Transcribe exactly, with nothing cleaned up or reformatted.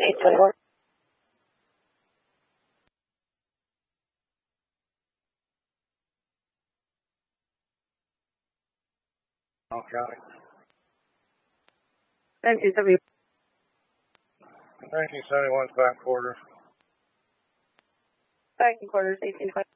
eight twenty-one. All County. nineteen seventy. nineteen seventy-one's back quarter. Back in quarters, eighteen twenty.